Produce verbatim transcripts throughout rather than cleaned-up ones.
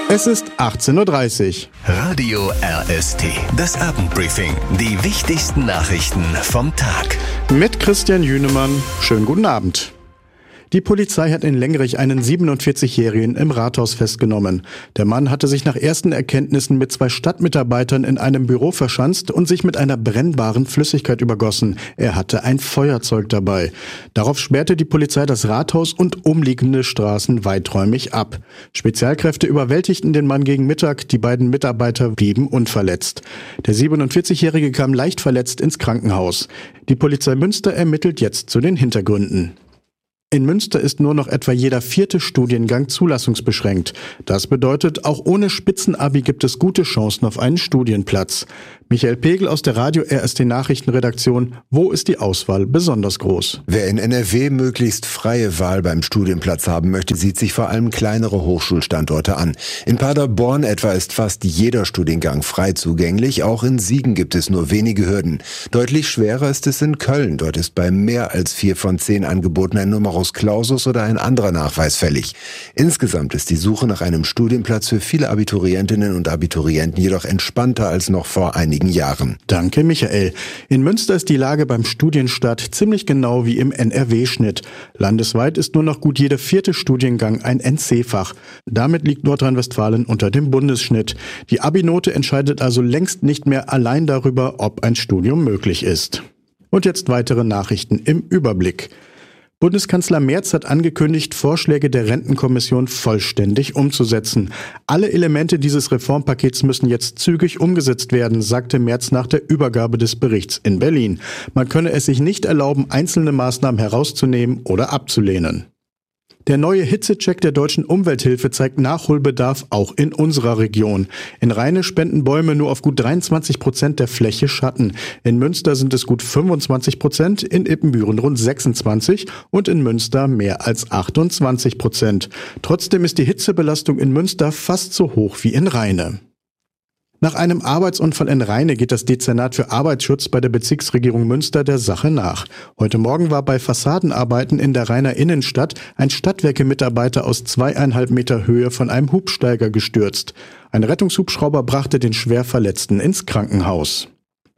Es ist achtzehn Uhr dreißig. Radio R S T, das Abendbriefing. Die wichtigsten Nachrichten vom Tag. Mit Christian Jünemann. Schönen guten Abend. Die Polizei hat in Lengerich einen siebenundvierzigjährigen im Rathaus festgenommen. Der Mann hatte sich nach ersten Erkenntnissen mit zwei Stadtmitarbeitern in einem Büro verschanzt und sich mit einer brennbaren Flüssigkeit übergossen. Er hatte ein Feuerzeug dabei. Darauf sperrte die Polizei das Rathaus und umliegende Straßen weiträumig ab. Spezialkräfte überwältigten den Mann gegen Mittag. Die beiden Mitarbeiter blieben unverletzt. Der siebenundvierzigjährige kam leicht verletzt ins Krankenhaus. Die Polizei Münster ermittelt jetzt zu den Hintergründen. In Münster ist nur noch etwa jeder vierte Studiengang zulassungsbeschränkt. Das bedeutet, auch ohne Spitzenabi gibt es gute Chancen auf einen Studienplatz. Michael Pegel aus der Radio R S T Nachrichtenredaktion. Wo ist die Auswahl besonders groß? Wer in N R W möglichst freie Wahl beim Studienplatz haben möchte, sieht sich vor allem kleinere Hochschulstandorte an. In Paderborn etwa ist fast jeder Studiengang frei zugänglich. Auch in Siegen gibt es nur wenige Hürden. Deutlich schwerer ist es in Köln. Dort ist bei mehr als vier von zehn Angeboten ein Numerus Clausus oder ein anderer Nachweis fällig. Insgesamt ist die Suche nach einem Studienplatz für viele Abiturientinnen und Abiturienten jedoch entspannter als noch vor einigen Jahren. Danke, Michael. In Münster ist die Lage beim Studienstart ziemlich genau wie im N R W-Schnitt. Landesweit ist nur noch gut jeder vierte Studiengang ein N C-Fach. Damit liegt Nordrhein-Westfalen unter dem Bundesschnitt. Die Abi-Note entscheidet also längst nicht mehr allein darüber, ob ein Studium möglich ist. Und jetzt weitere Nachrichten im Überblick. Bundeskanzler Merz hat angekündigt, Vorschläge der Rentenkommission vollständig umzusetzen. Alle Elemente dieses Reformpakets müssen jetzt zügig umgesetzt werden, sagte Merz nach der Übergabe des Berichts in Berlin. Man könne es sich nicht erlauben, einzelne Maßnahmen herauszunehmen oder abzulehnen. Der neue Hitzecheck der Deutschen Umwelthilfe zeigt Nachholbedarf auch in unserer Region. In Rheine spenden Bäume nur auf gut dreiundzwanzig Prozent der Fläche Schatten. In Münster sind es gut fünfundzwanzig Prozent, in Ippenbüren rund sechsundzwanzig und in Münster mehr als achtundzwanzig Prozent. Trotzdem ist die Hitzebelastung in Münster fast so hoch wie in Rheine. Nach einem Arbeitsunfall in Rheine geht das Dezernat für Arbeitsschutz bei der Bezirksregierung Münster der Sache nach. Heute Morgen war bei Fassadenarbeiten in der Rheiner Innenstadt ein Stadtwerke-Mitarbeiter aus zweieinhalb Meter Höhe von einem Hubsteiger gestürzt. Ein Rettungshubschrauber brachte den Schwerverletzten ins Krankenhaus.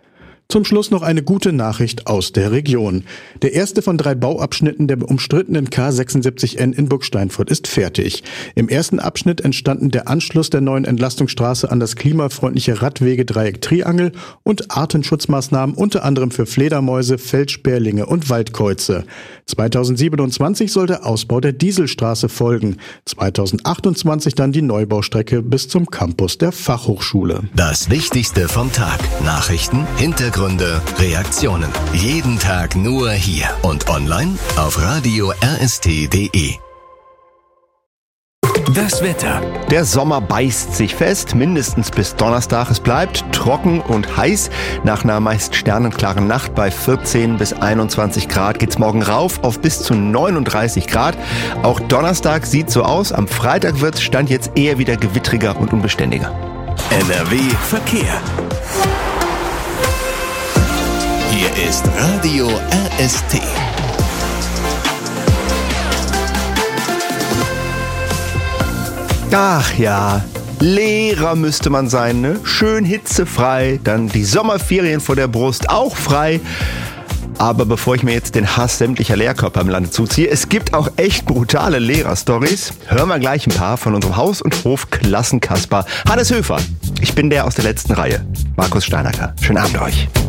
Zum Schluss noch eine gute Nachricht aus der Region. Der erste von drei Bauabschnitten der umstrittenen K sechsundsiebzig N in Burgsteinfurt ist fertig. Im ersten Abschnitt entstanden der Anschluss der neuen Entlastungsstraße an das klimafreundliche Radwegedreieck Triangel und Artenschutzmaßnahmen unter anderem für Fledermäuse, Feldsperlinge und Waldkäuze. zweitausendsiebenundzwanzig soll der Ausbau der Dieselstraße folgen. zweitausendachtundzwanzig dann die Neubaustrecke bis zum Campus der Fachhochschule. Das Wichtigste vom Tag. Nachrichten, Hintergründe, Gründe, Reaktionen. Jeden Tag nur hier und online auf radio r s t punkt d e. Das Wetter. Der Sommer beißt sich fest, mindestens bis Donnerstag. Es bleibt trocken und heiß. Nach einer meist sternenklaren Nacht bei vierzehn bis einundzwanzig Grad geht's morgen rauf auf bis zu neununddreißig Grad. Auch Donnerstag sieht so aus. Am Freitag wird's Stand jetzt eher wieder gewittriger und unbeständiger. N R W Verkehr. Hier ist Radio R S T. Ach ja, Lehrer müsste man sein, ne? Schön hitzefrei, dann die Sommerferien vor der Brust auch frei. Aber bevor ich mir jetzt den Hass sämtlicher Lehrkörper im Lande zuziehe, es gibt auch echt brutale Lehrerstories. Hören wir gleich ein paar von unserem Haus- und Hof-Klassenkasper Hannes Höfer. Ich bin der aus der letzten Reihe, Markus Steinacker. Schönen Abend euch.